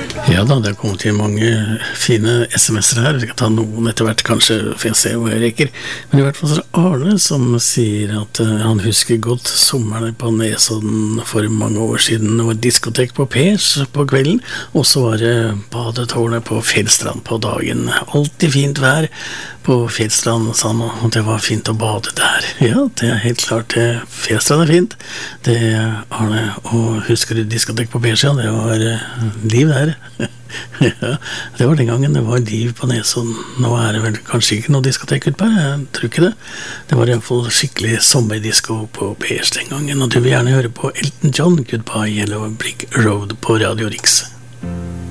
Ja da, det har kommet inn mange fine sms'er her. Vi skal ta noen etter hvert, kanskje, for jeg ser hvor jeg rekker. Men i hvert fall så er det Arne som sier at han husker godt sommeren på Nesodden for mange år siden. Det var diskotek på Pers på kvelden, og så var det badetårnet på Fjellstrand på dagen. Alltid fint vær på Fjellstrand, sa han, og det var fint å bade der. Ja, det er helt klart, Fjellstrand er fint. Det er Arne, og husker du diskotek på Pers? Ja, det var liv der. Ja, det var den gangen det var liv på Nesodden. Nå er det vel kanskje ikke noe diskotek utpå, jeg tror ikke det. Det var i hvert fall skikkelig sommerdisko på Pers den gangen, og du vil gjerne høre på Elton John, Goodbye Yellow Brick Road på Radio Riks.